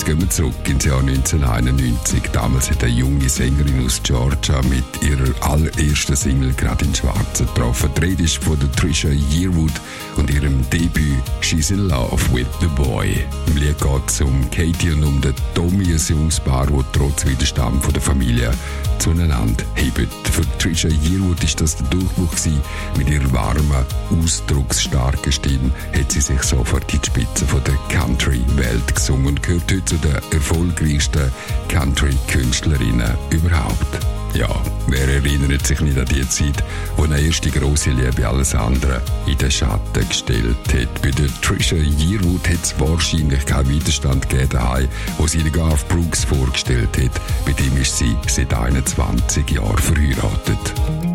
Jetzt gehen wir zurück ins Jahr 1991. Damals hat eine junge Sängerin aus Georgia mit ihrer allerersten Single gerade in Schwarzen getroffen. Die Rede ist von der Trisha Yearwood und ihrem Debüt «She's in Love with the Boy». Im Lied geht es um Katie und um den Tommy, ein junges Paar, das trotz Widerstand von der Familie zueinander hebt. Für Trisha Yearwood ist das der Durchbruch gewesen. Mit ihrer warmen, ausdrucksstarken Stimme hat sie sich sofort in die Spitze von der Country-Welt gesungen und gehört heute zu den erfolgreichsten Country-Künstlerinnen überhaupt. Ja, wer erinnert sich nicht an die Zeit, wo eine erste grosse Liebe alles andere in den Schatten gestellt hat. Bei der Trisha Yearwood hat es wahrscheinlich keinen Widerstand gegeben, wo sie Garth Brooks vorgestellt hat. Bei dem ist sie seit 21 Jahren verheiratet.